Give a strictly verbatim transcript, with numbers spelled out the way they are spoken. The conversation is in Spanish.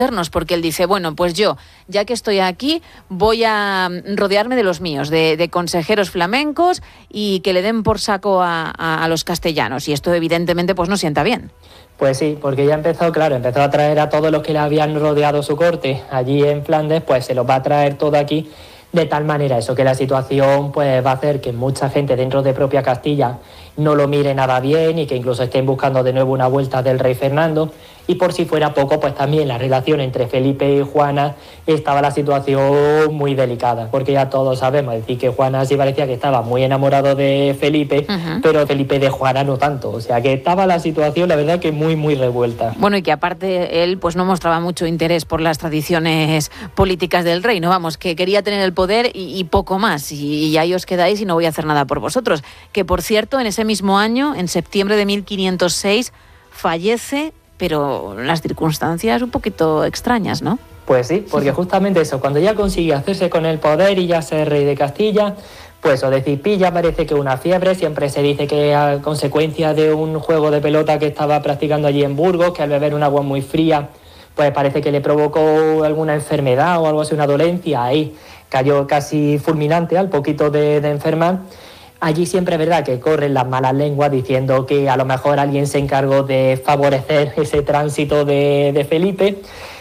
porque él dice, bueno, pues yo, ya que estoy aquí, voy a rodearme de los míos, de, de consejeros flamencos y que le den por saco a, a, a los castellanos. Y esto evidentemente pues no sienta bien. Pues sí, porque ya empezó, claro, empezó a traer a todos los que le habían rodeado su corte allí en Flandes, pues se los va a traer todo aquí, de tal manera eso que la situación pues va a hacer que mucha gente dentro de propia Castilla no lo mire nada bien y que incluso estén buscando de nuevo una vuelta del rey Fernando. Y por si fuera poco, pues también la relación entre Felipe y Juana estaba la situación muy delicada, porque ya todos sabemos, es decir, que Juana sí parecía que estaba muy enamorado de Felipe, uh-huh. pero Felipe de Juana no tanto, o sea que estaba la situación, la verdad, que muy, muy revuelta. Bueno, y que aparte él pues no mostraba mucho interés por las tradiciones políticas del reino, vamos, que quería tener el poder y, y poco más, y, y ahí os quedáis y no voy a hacer nada por vosotros. Que por cierto, en ese mismo año, en septiembre de mil quinientos seis, fallece, pero las circunstancias un poquito extrañas, ¿no? Pues sí, porque justamente eso, cuando ya consigue hacerse con el poder y ya ser rey de Castilla, pues o de Cipilla parece que una fiebre, siempre se dice que a consecuencia de un juego de pelota que estaba practicando allí en Burgos, que al beber un agua muy fría, pues parece que le provocó alguna enfermedad o algo así, una dolencia, ahí cayó casi fulminante al poquito de, de enfermar. Allí siempre es verdad que corren las malas lenguas diciendo que a lo mejor alguien se encargó de favorecer ese tránsito de, de Felipe,